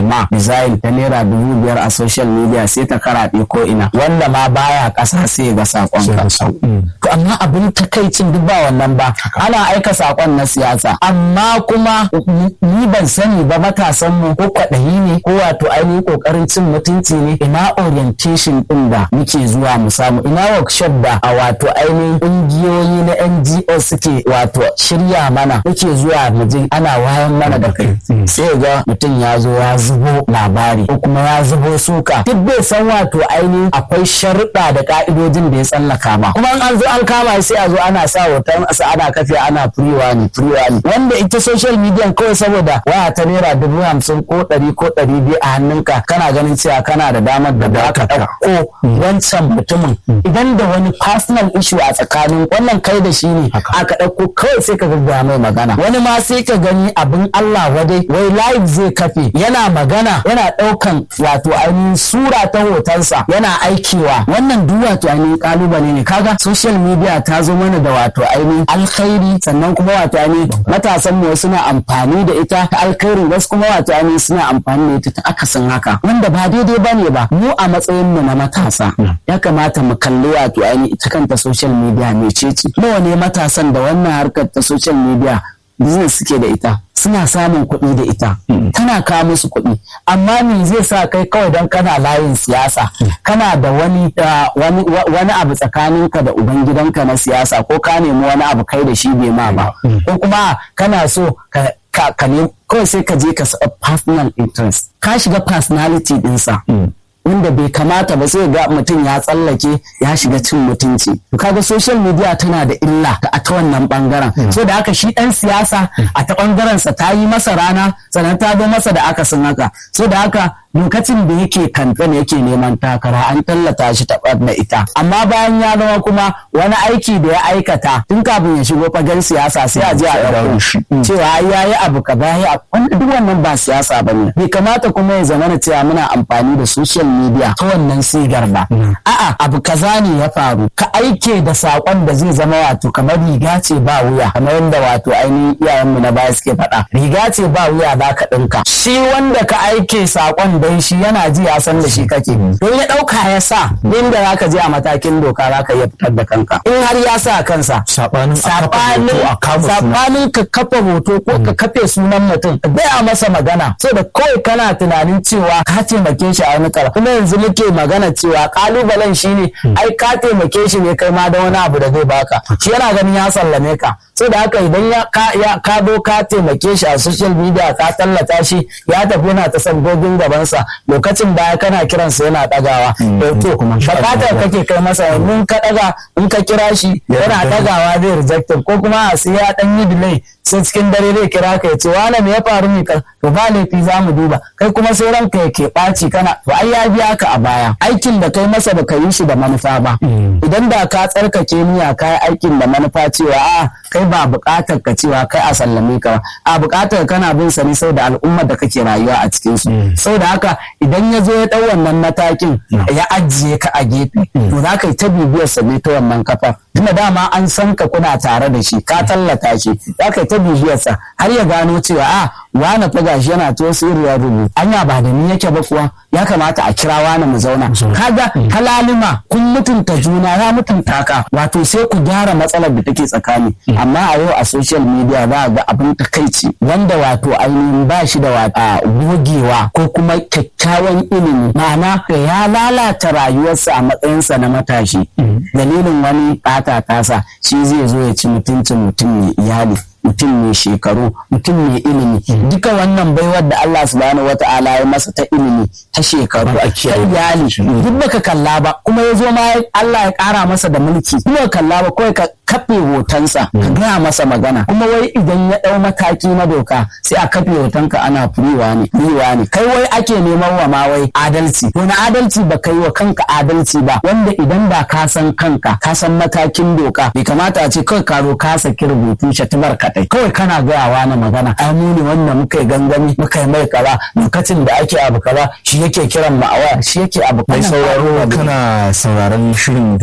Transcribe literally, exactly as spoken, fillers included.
ma design ta naira dubu biyar a social media sai ta karaɗe ko ina, wanda ma baya ƙasa sai ga saƙonka. Amma abin takaicin duk ba wannan ba, ana aika saƙon na siyasa, amma kuma ni ban sani ba matasan mu ko kwaɗayi ne ko wato ainihin ƙoƙarin cin mutunci ne. Ina orientation ɗin da muke zuwa mu samu, ina workshop da a wato ainihin ƙungiyoyi na N G O suke wato shirya mana muke zuwa mu je ana wayan mana da kai. Sai ga mutum ya zo ya zubo labari ko kuma ya zubo suka, duk bai san wato ainihin akwai sharuɗa da ka'idojin da ya tsallaka ba. Kuma an zo an kama sai a zo ana sa hoton sa ana kafe ana firiwa ne firiwa ne, wanda ita social media kawai saboda waya ta naira dubu hamsin ko ɗari ko ɗari biyu a hannunka kana ganin cewa kana da damar da ba ka ɗauko wancan mutumin idan da wani personal issue a tsakanin wannan kai da shi ne aka ɗauko kawai sai ka ga mai magana. Wani ma sai ka gani abin Allah wadai wai live zai kafe yana magana yana ɗaukan wato ainihin sura ta hotonsa yana aikewa. Wannan duk wato ainihin kalubale ne. Kaga social media ta zo mana da wato ainihin alkhairi, sannan kuma wato ainihin matasan mu suna amfani da ita ta alkhairi, wasu kuma wato ainihin suna amfani da ita ta akasin haka, wanda ba daidai bane ba. Mu a matsayin mu na matasa ya kamata mu kalli wato ainihin ita kanta social media mecece. Nawa ne matasan da wannan harkar ta social media business suke da ita, suna samun kuɗi da ita, tana kawo musu kuɗi, amma me zai sa kai kawai don kana layin siyasa kana da wani wani wani abu tsakaninka da ubangidanka na siyasa, ko ka nemi wani abu kai da shi bai ma ba, ko kuma kana so ka ka ne kawai sai ka je ka sa personal interest, ka shiga personality ɗinsa wanda bai kamata ba, sai ga mutum ya tsallake ya shiga cin mutunci. Kaga social media tana da illa a ta wannan bangaren. So da haka shi dan siyasa a ta bangaren sa ta yi masa rana, sannan ta zo masa da akasin haka. So da haka lokacin da yake kamfen yake neman takara an tallata shi ta da ita, amma bayan ya zama kuma wani aiki da ya aikata tun kafin ya shigo fagen siyasa sai a je a ɗauko cewa ya yi abu ka baya, duk wannan ba siyasa ba ne. Bai kamata kuma ya zama cewa muna amfani da social media ta wannan sigar ba. A'a, abu kaza ne ya faru, ka aike da saƙon da zai zama wato kamar riga ce ba wuya, kamar yadda wato ainihin iyayenmu na baya suke faɗa, riga ce ba wuya za ka ɗinka. Shi wanda ka aike saƙon don shi yana ji ya san da shi kake, don ya ɗauka ya sa inda za ka je a matakin doka za ka iya fitar da kanka in har ya sa kansa. Saɓanin ka kafa hoto ko ka kafe sunan mutum gaya masa magana, so da kawai kana tunanin cewa ka taimake shi a wani kara. Kuma yanzu muke magana cewa kalubalen shi ne ai ka taimake shi ne kai ma da wani abu da zai baka, shi yana ganin ya sallame ka. So da haka idan ya ka zo ka taimake shi a social media ka tallata shi ya tafi yana ta sabgogin gabansa, lokacin baya kana kiransa yana ɗagawa. To bukatar kake kai masa, in ka ɗaga in ka kira shi yana ɗagawa zai rejected, ko kuma sai ya ɗan yi delay sai cikin dare zai kira ka ya ce wane me ya faru ne ka, to ba laifi za mu duba. Kai kuma sai ranka ya ke ɓaci kana to ai ya biya ka a baya, aikin da kai masa baka yi shi da manufa ba. Idan da ka tsarkake niyya ka yi aikin da manufa cewa a kai ba buƙatar ka cewa kai a sallame ka ba, a buƙatar kana bin sa ne sau da al'ummar da kake rayuwa a cikin su. Sau da haka idan ya zo ya ɗau wannan matakin ya ajiye ka a gefe, to za ka yi ta bibiyar sa ne ta wannan kafar, tunda dama an san ka kuna tare da shi ka tallata shi, za ka yi ta bibiyar sa har ya gano cewa a wane fa gashi yana to wasu irin rubutu, anya ba da ni yake ba kuwa, ya kamata a kira wani mu zauna. Kaga kalalima kun mutunta juna, ya mutunta ka, wato sai ku gyara matsalar da take tsakani. Amma a yau a social media za ga abin takaici wanda wato ainihin ba shi da wata gogewa ko kuma kyakkyawan ilimi, ma'ana ya lalata rayuwarsa a matsayinsa na matashi dalilin wani ɓata tasa, shi zai zo ya ci mutuncin mutum mai iyali, mutum mai shekaru, mutum mai ilimi. Duka wannan baiwar da Allah subhanahu wata'ala ya masa ta ilimi, ta shekaru, a iyali, duk baka kalla ba. Kuma ya zo ma Allah ya kara masa da mulki, kuma kalla ba, kawai ka kafe hotonsa ka gaya masa magana. Kuma wai idan ya dau mataki na doka sai a kafe hotonka ana furiwa ne furiwa ne kai wai ake neman wa ma wai adalci. Wani adalci ba kai wa kanka adalci ba, wanda idan ba ka san kanka ka san matakin doka, bai kamata a ce kawai ka zo ka saki rubutu shatibar kaɗai kawai kana gayawa na magana. Ai mu ne wannan muka yi gangami muka yi mai kaza, lokacin da ake abu kaza shi yake kiran mu a waya, shi yake abu. Kai sauraro kana sauraron shirin